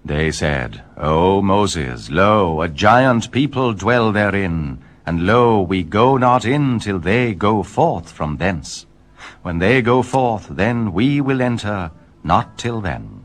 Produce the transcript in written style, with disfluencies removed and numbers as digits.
They said, O Moses, lo, a giant people dwell therein, and lo, we go not in till they go forth from thence. When they go forth, then we will enter, not till then.